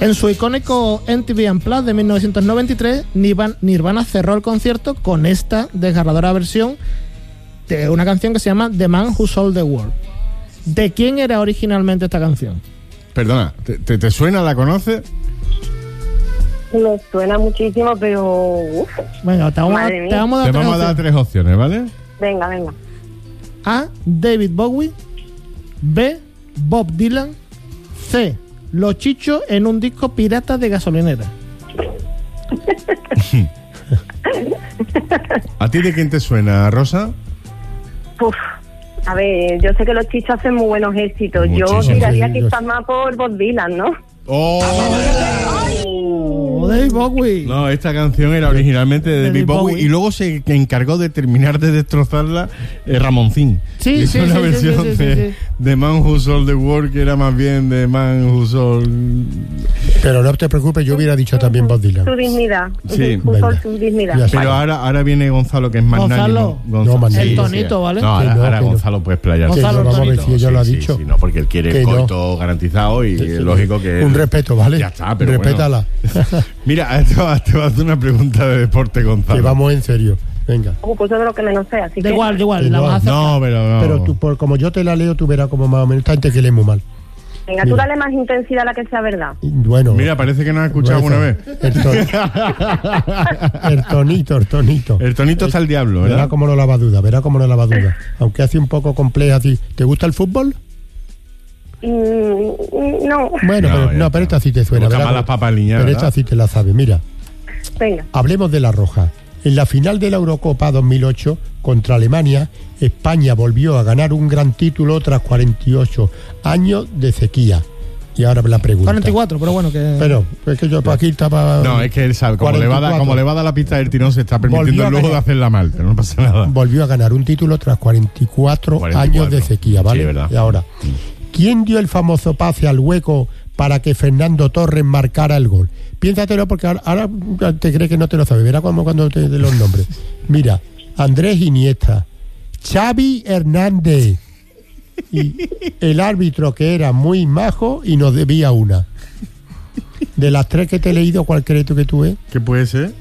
En su icónico MTV Unplugged de 1993, Nirvana cerró el concierto con esta desgarradora versión de una canción que se llama The Man Who Sold the World. ¿De quién era originalmente esta canción? Perdona, ¿te suena? ¿La conoces? Me suena muchísimo, pero... Uf. Venga, te vamos a dar tres opciones, ¿vale? Venga. A. David Bowie. B. Bob Dylan. C. Los Chichos en un disco pirata de gasolinera. ¿A ti de quién te suena, Rosa? Uf. A ver, yo sé que los Chichos hacen muy buenos éxitos. Muchísimo. Yo tiraría quizás más por Bob Dylan, ¿no? ¡Oh! David Bowie. No, esta canción era originalmente de David Bowie y luego se encargó de terminar de destrozarla Ramoncín. Sí, hizo una versión de The Man Who Sold the World, que era más bien The Man Who Sold... Pero no te preocupes, yo hubiera dicho también Bob Dylan. Su dignidad. Sí. Su dignidad. Pero ahora viene Gonzalo, que es magnánimo. Gonzalo. Sí, el tonito, ¿vale? No, ahora Gonzalo puede explayarse. Gonzalo, vamos a ver si ella lo ha dicho. Sí, no, porque él quiere el coito garantizado y es lógico que... Un respeto, ¿vale? Ya está, pero respétala. Bueno. Mira, te voy a hacer una pregunta de deporte, Gonzalo. Que vamos en serio. Venga. Pues yo de lo que menos sé, así que... Igual, la vas a hacer. No, pero no. Pero tú, como yo te la leo, tú verás como más o menos. Esta gente que lee muy mal. Venga, tú dale más intensidad a la que sea verdad. Bueno. Mira, parece que no has escuchado alguna vez. El tonito. El tonito está el diablo, ¿verdad? Verá cómo no la va a duda, Aunque hace un poco compleja así. ¿Te gusta el fútbol? No. Bueno, pero esta sí te suena. Pero esta sí te la sabes. Mira. Venga. Hablemos de la roja. En la final de la Eurocopa 2008 contra Alemania, España volvió a ganar un gran título tras 48 años de sequía. Y ahora la pregunta. 44, pero bueno que... Pero es que yo aquí estaba... No, es que él sabe, como le va a dar la pista del tirón, se está permitiendo luego de hacerla mal, pero no pasa nada. Volvió a ganar un título tras 44 años de sequía, ¿vale? Sí, verdad. Y ahora, ¿quién dio el famoso pase al hueco para que Fernando Torres marcara el gol? Piénsatelo, porque ahora te crees que no te lo sabes. Verá cuando te dé los nombres. Mira, Andrés Iniesta, Xavi Hernández y el árbitro, que era muy majo y nos debía una. De las tres que te he leído, ¿cuál crees tú que tú es? ¿Qué puede ser?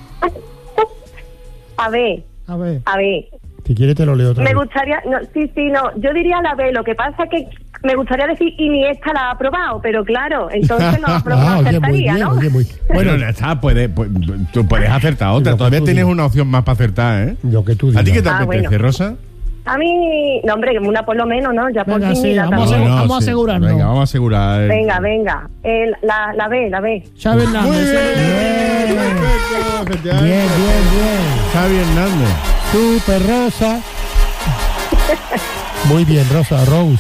A ver. Si quieres te lo leo otra vez. Me gustaría... No, yo diría la B. Lo que pasa es que me gustaría decir Iniesta la ha aprobado, pero claro, entonces no acertaría, ¿no? Bueno, ya está, tú puedes acertar otra. Todavía tienes una opción más para acertar, ¿eh? Lo que tú digas. ¿A ti qué te apetece, Rosa? A mí... No, hombre, una por lo menos, ¿no? Ya por dignidad también. Vamos a asegurarnos. Venga, vamos a asegurar. Venga. La B. Xavi Hernández. Muy bien. Bien. Xavi Hernández. Super Rosa. Muy bien, Rose.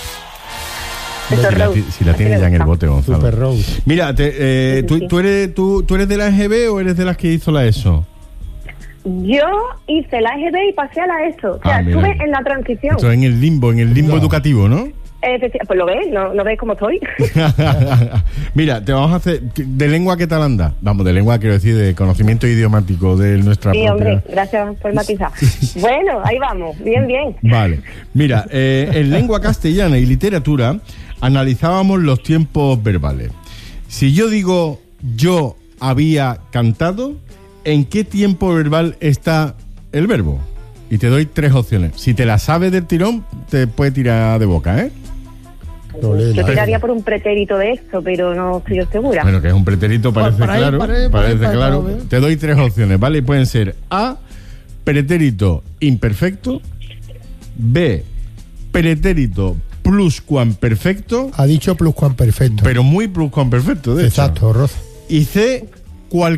Si la tienes ya en el bote, Gonzalo. Super Rose. Mira, ¿tú eres de la EGB o eres de las que hizo la ESO? Yo hice la EGB y pasé a la ESO. O sea, estuve en la transición. Esto en el limbo educativo, ¿no? Pues lo ves, ¿no ves cómo estoy? Mira, te vamos a hacer... ¿De lengua qué tal anda? Vamos, de lengua quiero decir, de conocimiento idiomático de nuestra Sí, propia... hombre, gracias por matizar. Bueno, ahí vamos, bien. Vale, mira, en lengua castellana y literatura analizábamos los tiempos verbales. Si yo digo yo había cantado, ¿en qué tiempo verbal está el verbo? Y te doy tres opciones. Si te la sabes del tirón, te puede tirar de boca, ¿eh? Yo tiraría por un pretérito de esto, pero no estoy segura. Bueno, que es un pretérito, parece claro. Te doy tres opciones, ¿vale? Y pueden ser A, pretérito imperfecto; B, pretérito pluscuamperfecto. Ha dicho pluscuamperfecto. Pero muy pluscuamperfecto, de hecho. Exacto, Rosa. Y C, cualquier